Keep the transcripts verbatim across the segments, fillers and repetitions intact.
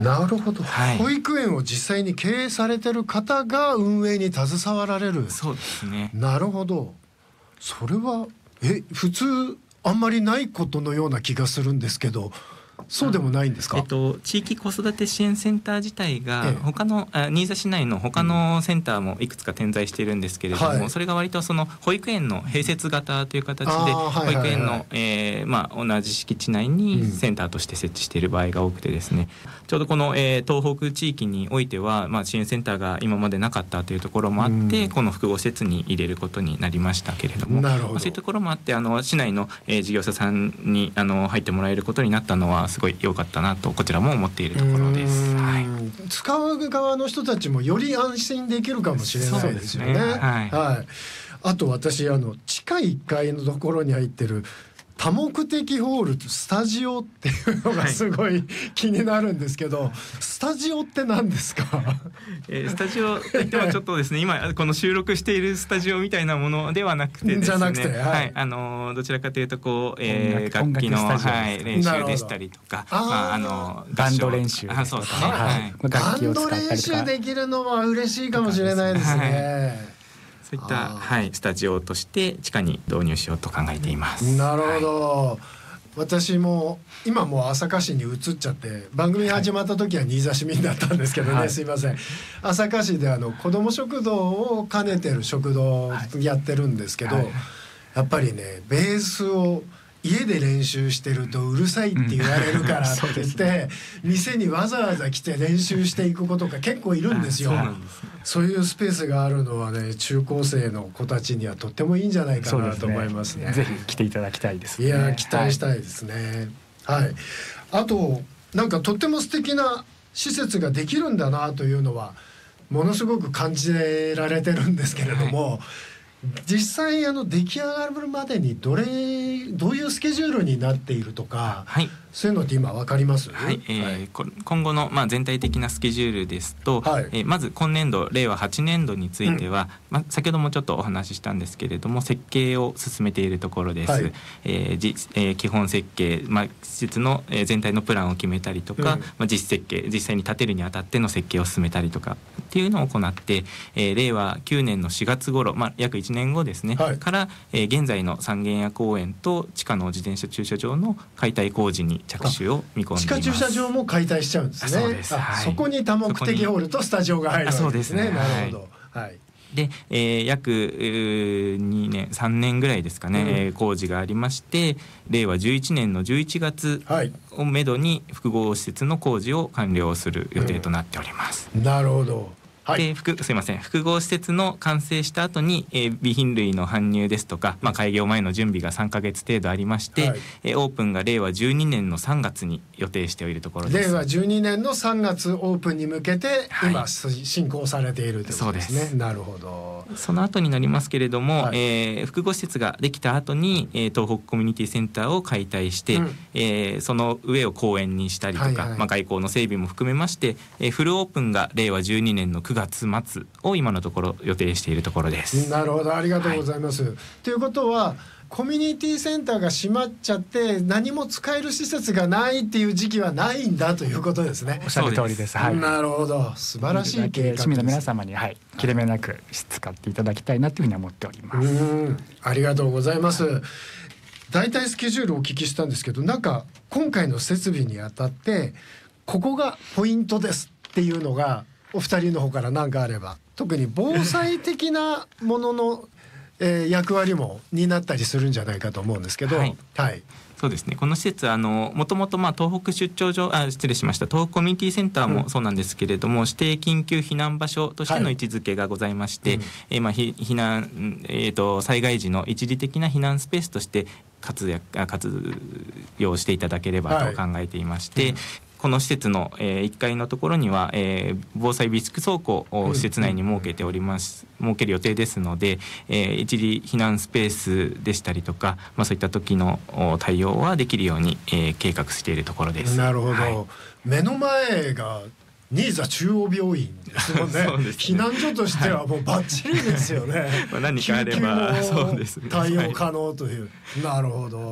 なるほど、 はい、 保育園を実際に経営されてる方が運営に携わられる。 そうですね。 なるほど。それはえ普通あんまりないことのような気がするんですけど、そうでもないんですか？ えっと、地域子育て支援センター自体がええ他の、あ新座市内の他のセンターもいくつか点在しているんですけれども、 はい、 それが割とその保育園の併設型という形で、保育園の、えーまあ、同じ敷地内にセンターとして設置している場合が多くてですね、うん、ちょうどこの、えー、東北地域においては、まあ、支援センターが今までなかったというところもあって、うん、この複合施設に入れることになりましたけれども、 なるほど、 まあ、そういうところもあってあの市内の、えー、事業者さんにあの入ってもらえることになったのはすごい良かったなとこちらも思っているところです。はい、 使う側の人たちもより安心できるかもしれないですよね。 そうですね。はいはい、あと私あの地下いっかいのところに入ってる多目的ホールとスタジオっていうのがすごい気になるんですけど、はい、スタジオって何ですか？ えー、スタジオといってもちょっとですね今この収録しているスタジオみたいなものではなくてですね、 じゃなくて、はいはい、あのどちらかというとこう、えー、楽器の、はい、練習でしたりとか、あ、まあ、あのバンド練習とか、 あ、そうですね、 はいはい、 バンド練習できるのは嬉しいかもしれないですね。 はい、そういった、はい、スタジオとして地下に導入しようと考えています。 なるほど、はい、私も今もう朝霞市に移っちゃって番組始まった時は新座市民だったんですけどね、はい、すいません。朝霞市であの子ども食堂を兼ねてる食堂をやってるんですけど、はいはい、やっぱりねベースを家で練習してるとうるさいって言われるからって言って、うんね、店にわざわざ来て練習していく子とか結構いるんですよ。そうなんですね。そういうスペースがあるのはね中高生の子たちにはとってもいいんじゃないかなと思いますね。 ぜひ来ていただきたいですね。 いや期待したいですね。はい、はい、あとなんかとっても素敵な施設ができるんだなというのはものすごく感じられてるんですけれども、はい、実際あの出来上がるまでにどれどういうスケジュールになっているとか、はい、そういうのって今分かります？ はい、えーはい、今後の、まあ、全体的なスケジュールですと、はい、えー、まず今年度令和はちねんどについては、うん、まあ、先ほどもちょっとお話ししたんですけれども設計を進めているところです。はい、えーじえー、基本設計、まあ、施設の、えー、全体のプランを決めたりとか、うん、まあ、実設計実際に建てるにあたっての設計を進めたりとかっていうのを行って、えー、令和きゅうねんのしがつ頃、まあ、約いちねんごですね、はい、から、えー、現在の三軒屋公園と地下の自転車駐車場の解体工事に着手を見込んでいます。 地下駐車場も解体しちゃうんですね。 そうです、はい、 そこに多目的ホールとスタジオが入るわけですね。なるほど、はい、 で、えー、約にねんさんねんぐらいですかね、うん、えー、工事がありまして令和じゅういちねんのじゅういちがつをめどに複合施設の工事を完了する予定となっております。 うん、なるほど。はい、 で複すいません複合施設の完成した後に、えー、備品類の搬入ですとか、まあ、開業前の準備がさんかげつ程度ありまして、はい、えー、オープンが令和じゅうにねんのさんがつに予定しているところです。 令和じゅうにねんのさんがつオープンに向けて今、はい、進行されているということですね。そうです。なるほど。 その後になりますけれども、はい、えー、複合施設ができた後に、えー、東北コミュニティセンターを解体して、うん、えー、その上を公園にしたりとか、はいはい、まあ、外交の整備も含めまして、えー、フルオープンが令和じゅうにねんのくがつまつを今のところ予定しているところです。 なるほど、ありがとうございます。はい、ということはコミュニティセンターが閉まっちゃって何も使える施設がないっていう時期はないんだということですね。 おっしゃる通りです。はい、 なるほど、素晴らしい計画です。 市民の皆様に、はい、切れ目なく使っていただきたいなというふうに思っております。 うん、ありがとうございます。はい、だいたいスケジュールをお聞きしたんですけど、なんか今回の設備にあたってここがポイントですっていうのがお二人の方から何かあれば、特に防災的なものの、えー、役割も担ったりするんじゃないかと思うんですけど、はい、はい、 そうですね、この施設あのもともとまあ東北出張所あ失礼しました東北コミュニティセンターもそうなんですけれども、うん、指定緊急避難場所としての位置づけがございまして、はい、うん、えーまあ、避難、えーと、災害時の一時的な避難スペースとして活躍活用していただければと考えていまして、はい、うん、この施設の、えー、いっかいのところには、えー、防災備蓄倉庫を施設内に設けております、うん、設ける予定ですので、えー、一時避難スペースでしたりとか、まあ、そういった時の対応はできるように、えー、計画しているところです。 なるほど、はい、目の前が新座中央病院ですもんね。そうですね、避難所としてはもうバッチリですよね。 まあ何かあればそうですね、 対応可能という、はい、なるほど。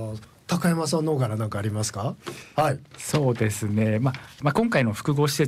高山さんの方から何かありますか？はい。 そうですね、まあまあ、今回の複合施設